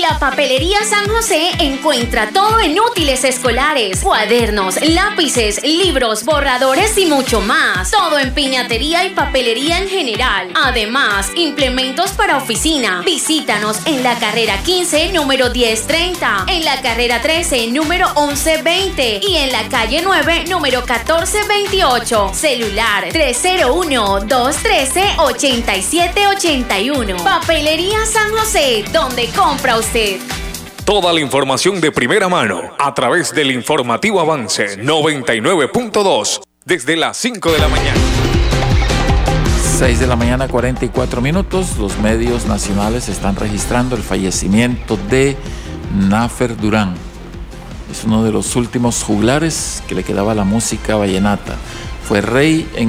la Papelería San José encuentra todo en útiles escolares, cuadernos, lápices, libros, borradores y mucho más. Todo en piñatería y papelería en general. Además, implementos para oficina. Visítanos en la carrera 15, número 1030, en la carrera 13, número 1120 y en la calle 9, número 1428. Celular 301-213-8781. Papelería San José, donde compra usted. Toda la información de primera mano a través del informativo Avance 99.2 desde las 5 de la mañana. 6 de la mañana, 44 minutos. Los medios nacionales están registrando el fallecimiento de Nafer Durán. Es uno de los últimos juglares que le quedaba a la música vallenata. Fue rey en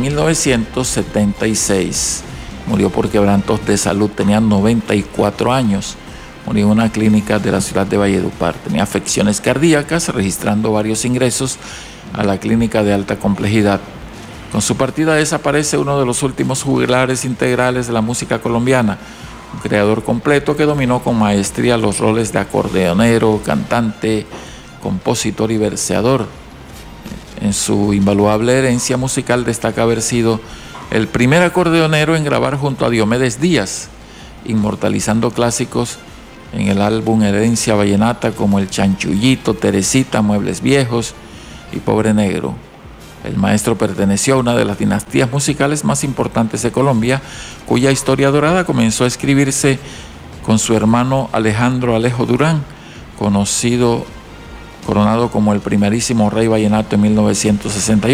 1976. Murió por quebrantos de salud. Tenía 94 años. Murió en una clínica de la ciudad de Valledupar. Tenía afecciones cardíacas, registrando varios ingresos a la clínica de alta complejidad. Con su partida desaparece uno de los últimos juglares integrales de la música colombiana. Un creador completo que dominó con maestría los roles de acordeonero, cantante, compositor y verseador. En su invaluable herencia musical destaca haber sido el primer acordeonero en grabar junto a Diomedes Díaz, inmortalizando clásicos en el álbum Herencia Vallenata como El Chanchullito, Teresita, Muebles Viejos y Pobre Negro. El maestro perteneció a una de las dinastías musicales más importantes de Colombia, cuya historia dorada comenzó a escribirse con su hermano Alejandro Alejo Durán, coronado como el primerísimo rey vallenato en 1968.